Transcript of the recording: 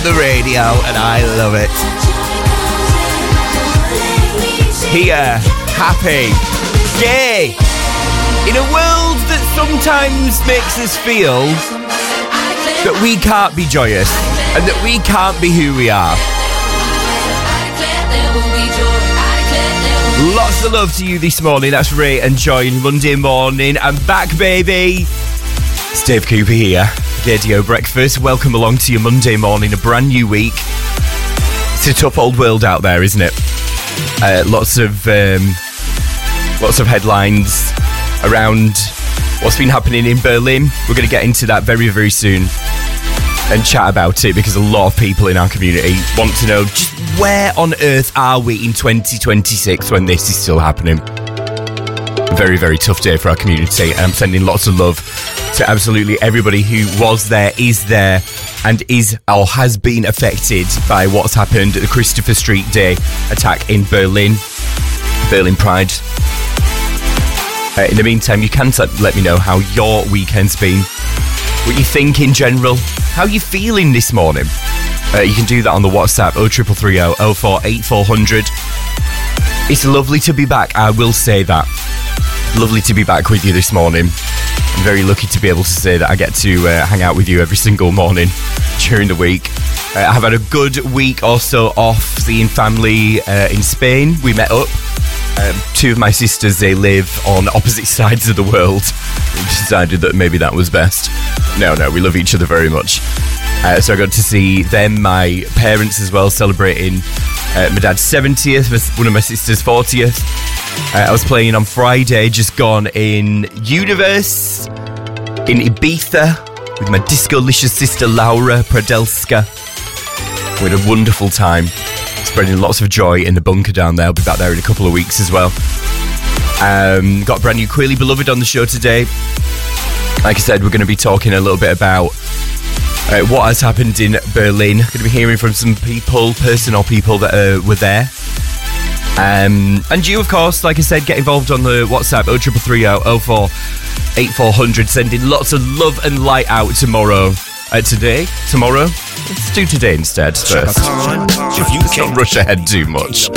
the radio, and I love it. Here, happy, gay, in a world that sometimes makes us feel that we can't be joyous and that we can't be who we are. Lots of love to you this morning. That's Ray and Joy on Monday morning. I'm back, baby. It's Dave Cooper here. Radio Breakfast. Welcome along to your Monday morning, a brand new week. It's a tough old world out there, isn't it? Lots of headlines around what's been happening in Berlin. We're going to get into that very, very soon and chat about it, because a lot of people in our community want to know just where on earth are we in 2026 when this is still happening. Very, very tough day for our community, and I'm sending lots of love to absolutely everybody who was there, is there, and is or has been affected by what's happened at the Christopher Street Day attack in Berlin Pride. In the meantime, you can let me know how your weekend's been, what you think in general, how you feeling this morning. You can do that on the WhatsApp 0330 048400. It's lovely to be back, I will say that. Lovely to be back with you this morning. I'm very lucky to be able to say that I get to hang out with you every single morning during the week. I've had a good week also off seeing family in Spain. We met up. Two of my sisters, they live on opposite sides of the world. We decided that maybe that was best. No, we love each other very much. So I got to see them, my parents as well, celebrating my dad's 70th, one of my sister's 40th. I was playing on Friday, just gone, in Universe in Ibiza with my disco-licious sister Laura Pradelska. We had a wonderful time, spreading lots of joy in the bunker down there. I'll be back there in a couple of weeks as well. Got a brand new Queerly Beloved on the show today. Like I said, we're going to be talking a little bit about what has happened in Berlin. Going to be hearing from some people that were there. And you, of course, like I said, get involved on the WhatsApp 0330 048400, sending lots of love and light out tomorrow. Tomorrow? Let's do today instead first. Let's not rush ahead too much.